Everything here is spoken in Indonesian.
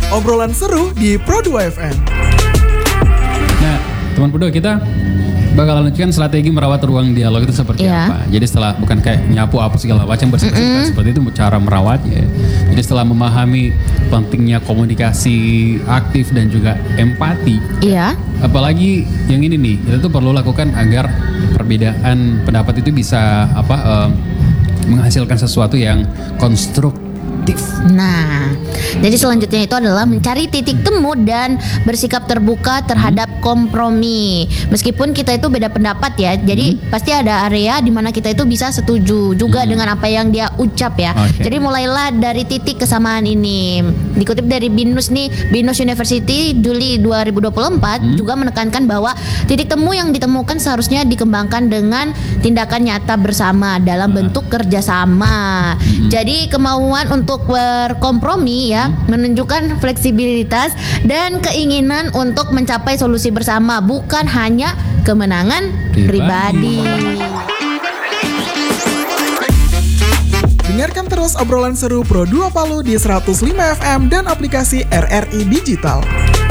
obrolan seru di Pro 2 FM. Nah, teman Pudo, kita bakal lanjutkan strategi merawat ruang dialog itu seperti apa. Jadi setelah bukan kayak nyapu apa segala macam bersifat seperti itu cara merawatnya. Jadi setelah memahami pentingnya komunikasi aktif dan juga empati. Iya. Apalagi yang ini nih, kita tuh perlu lakukan agar perbedaan pendapat itu bisa menghasilkan sesuatu yang konstruktif. Nah, jadi selanjutnya itu adalah mencari titik temu dan bersikap terbuka terhadap kompromi. Meskipun kita itu beda pendapat ya, jadi pasti ada area di mana kita itu bisa setuju juga dengan apa yang dia ucap ya. Jadi mulailah dari titik kesamaan ini. Dikutip dari BINUS nih, BINUS University Juli 2024 juga menekankan bahwa titik temu yang ditemukan seharusnya dikembangkan dengan tindakan nyata bersama dalam bentuk kerjasama. Jadi kemauan untuk berkompromi ya menunjukkan fleksibilitas dan keinginan untuk mencapai solusi bersama, bukan hanya kemenangan pribadi. Dengarkan terus obrolan seru Pro 2 Palu di 105 FM dan aplikasi RRI Digital.